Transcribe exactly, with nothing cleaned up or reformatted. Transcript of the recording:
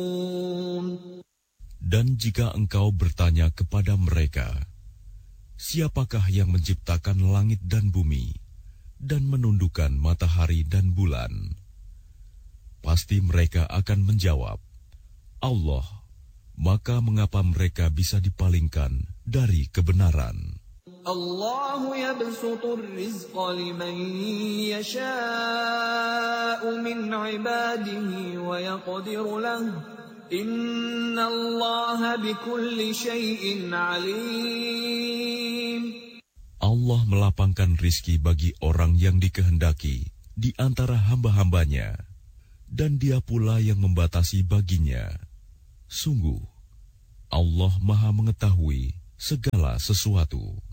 Dan jika engkau bertanya kepada mereka, siapakah yang menciptakan langit dan bumi dan menundukkan matahari dan bulan? Pasti mereka akan menjawab, Allah. Maka mengapa mereka bisa dipalingkan dari kebenaran? Allahu yabsutur rizqa liman yasha'u min ibadihi wa yaqdiru lahu. Inna Allaha bikulli syai'in alim. Allah melapangkan rizki bagi orang yang dikehendaki di antara hamba-hambanya, dan Dia pula yang membatasi baginya. Sungguh, Allah Maha mengetahui segala sesuatu.